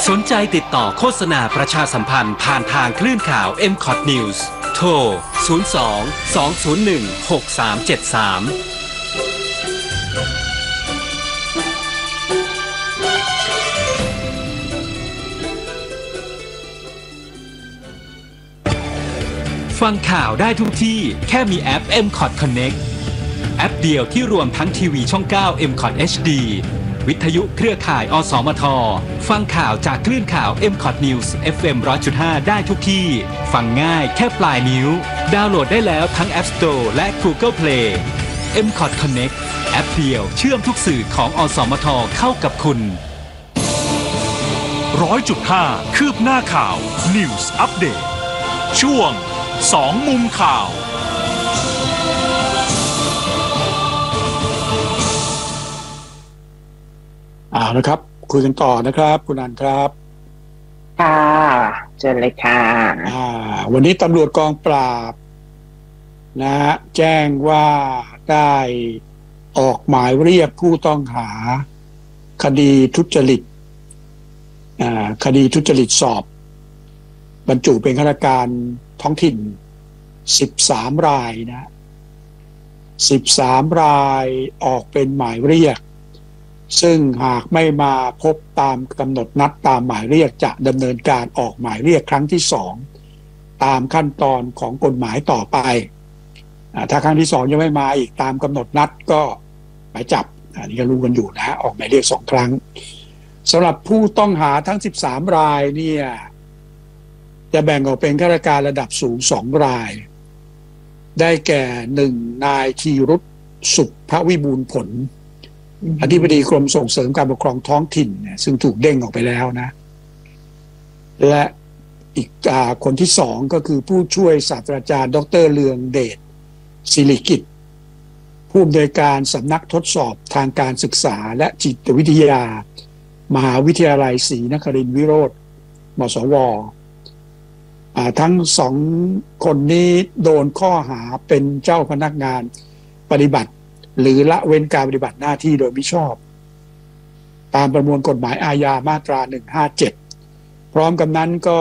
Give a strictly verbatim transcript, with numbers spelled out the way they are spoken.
สนใจติดต่อโฆษณาประชาสัมพันธ์ผ่านทางคลื่นข่าว เอ็ม คอท News โทร ศูนย์ สอง สอง ศูนย์ หนึ่ง หก สาม เจ็ด สาม ฟังข่าวได้ทุกที่แค่มีแอป เอ็ม คอท Connect แอปเดียวที่รวมทั้งทีวีช่อง เก้า เอ็ม คอท เอช ดี วิทยุเครือข่าย อสมท ฟังข่าวจากคลื่นข่าว เอ็ม คอท News เอฟ เอ็ม หนึ่งร้อยจุดห้า ได้ทุกที่ ฟังง่ายแค่ปลายนิ้ว ดาวน์โหลดได้แล้วทั้ง App Store และ Google Play เอ็ม คอท Connect แอปเดียวเชื่อมทุกสื่อของ อสมท เข้ากับคุณร้อยจุดห้า คืบหน้าข่าว News Update ช่วงสองมุมข่าวอ่านะครับคุยกันต่อนะครับคุณอันครับค่ะเชิญเลยค่ะอ่าวันนี้ตำรวจกองปราบนะฮะแจ้งว่าได้ออกหมายเรียกผู้ต้องหาคดีทุจริตอ่าคดีทุจริตสอบบรรจุเป็นข้าราชการท้องถิ่นสิบสามรายนะสิบสามรายออกเป็นหมายเรียกซึ่งหากไม่มาพบตามกำหนดนัดตามหมายเรียกจะดำเนินการออกหมายเรียกครั้งที่สองตามขั้นตอนของกฎหมายต่อไปถ้าครั้งที่สองยังไม่มาอีกตามกำหนดนัดก็หมายจับอันนี้ก็รู้กันอยู่นะออกหมายเรียกสองครั้งสำหรับผู้ต้องหาทั้งสิบสามรายเนี่ยจะแบ่งออกเป็นข้าราชการระดับสูงสองรายได้แก่หนึ่งนายธีรุษสุภวิบูลย์ผลอธิบดีกรมส่งเสริมการปกครองท้องถิ่นเนี่ยซึ่งถูกเด้งออกไปแล้วนะและอีกอ่าคนที่สองก็คือผู้ช่วยศาสตราจารย์ดรเลืองเดชศิริกิจผู้อำนวยการสำนักทดสอบทางการศึกษาและจิตวิทยามหาวิทยาลัยศรีนครินทรวิโรธมศวอ่าทั้งสองคนนี้โดนข้อหาเป็นเจ้าพนักงานปฏิบัติหรือละเว้นการปฏิบัติหน้าที่โดยมิชอบตามประมวลกฎหมายอาญามาตราหนึ่งห้าเจ็ดพร้อมกับนั้นก็